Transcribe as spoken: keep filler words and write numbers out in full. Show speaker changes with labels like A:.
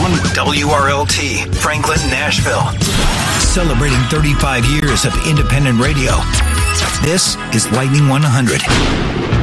A: on W R L T, Franklin, Nashville. Celebrating thirty-five years of independent radio. This is Lightning one hundred.